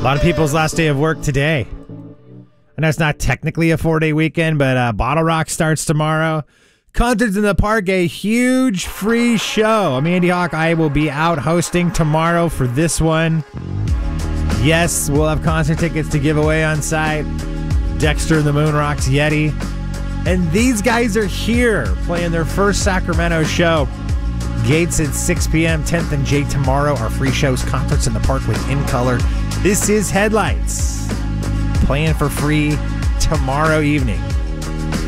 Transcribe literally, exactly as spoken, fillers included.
lot of people's last day of work today. I know it's not technically a four-day weekend, but uh, Bottle Rock starts tomorrow. Concerts in the Park, a huge free show. I'm Andy Hawk. I will be out hosting tomorrow for this one. Yes, we'll have concert tickets to give away on site. Dexter and the Moon Rocks Yeti. And these guys are here playing their first Sacramento show. Gates at six p.m. tenth and J tomorrow. Our free shows, Concerts in the Park with In Color. This is Headlights. Playing for free tomorrow evening.